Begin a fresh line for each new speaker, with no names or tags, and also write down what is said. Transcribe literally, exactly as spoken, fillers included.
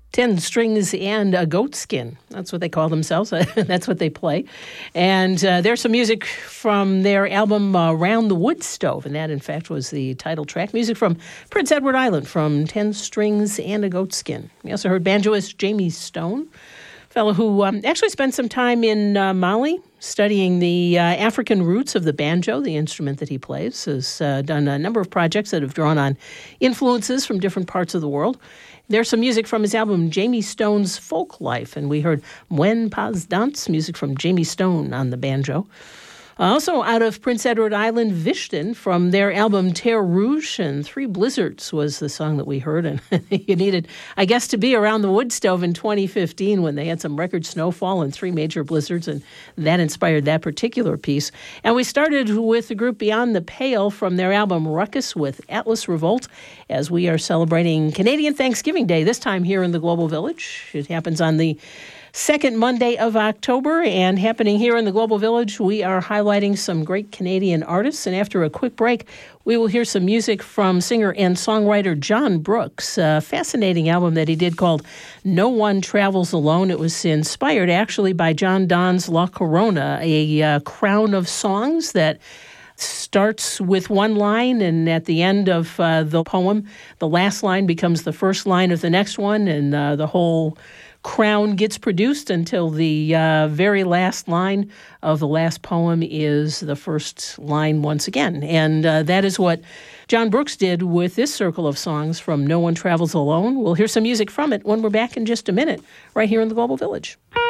Ten strings and a goat skin. That's what they call themselves. That's what they play. And uh, there's some music from their album uh, Round the Wood Stove, and that, in fact, was the title track. Music from Prince Edward Island from Ten Strings and a Goat Skin. We also heard banjoist Jamie Stone, a fellow who um, actually spent some time in uh, Mali studying the uh, African roots of the banjo, the instrument that he plays. Has uh, done a number of projects that have drawn on influences from different parts of the world. There's some music from his album Jamie Stone's Folk Life, and we heard Mwen Pas Dance, music from Jamie Stone on the banjo. Also out of Prince Edward Island, Vishten, from their album Terre Rouge, and Three Blizzards was the song that we heard. And you needed, I guess, to be around the wood stove in twenty fifteen when they had some record snowfall and three major blizzards, and that inspired that particular piece. And we started with the group Beyond the Pale from their album Ruckus with Atlas Revolt, as we are celebrating Canadian Thanksgiving Day, this time here in the Global Village. It happens on the second Monday of October, and happening here in the Global Village, we are highlighting some great Canadian artists. And after a quick break, we will hear some music from singer and songwriter John Brooks, a fascinating album that he did called No One Travels Alone. It was inspired actually by John Donne's La Corona, a uh, crown of songs that starts with one line, and at the end of uh, the poem, the last line becomes the first line of the next one, and uh, the whole crown gets produced until the uh, very last line of the last poem is the first line once again. And uh, that is what John Brooks did with this circle of songs from No One Travels Alone. We'll hear some music from it when we're back in just a minute, right here in the Global Village.